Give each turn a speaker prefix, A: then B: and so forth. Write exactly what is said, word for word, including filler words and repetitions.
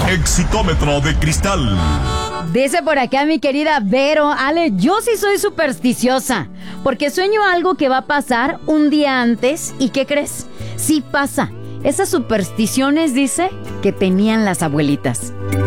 A: Exitómetro de cristal.
B: Dice por acá mi querida Vero, Ale, yo sí soy supersticiosa, porque sueño algo que va a pasar un día antes, ¿y qué crees? Sí pasa. Esas supersticiones, dice, que tenían las abuelitas.